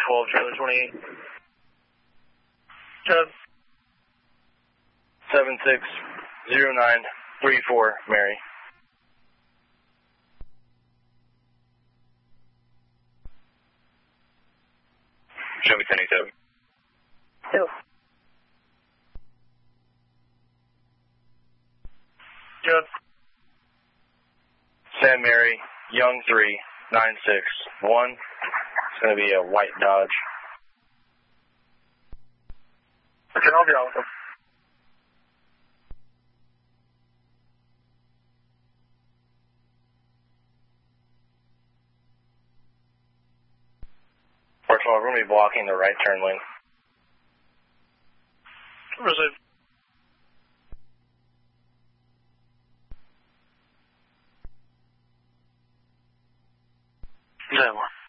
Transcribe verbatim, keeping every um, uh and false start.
twelve, trailer twenty-eight. Jeff. seven six zero nine three four, Mary. Show me ten eighty-seven. Two. Jeff. San Mary, Young three, nine six one. It's going to be a white Dodge. Okay, I'll be out with them. First of all, we're going to be blocking the right turn lane. Receive. Zero one.